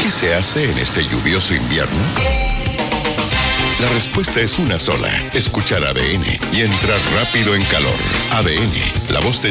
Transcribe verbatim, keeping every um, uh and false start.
¿Qué se hace en este lluvioso invierno? La respuesta es una sola, escuchar A D N y entrar rápido en calor. A D N, la voz de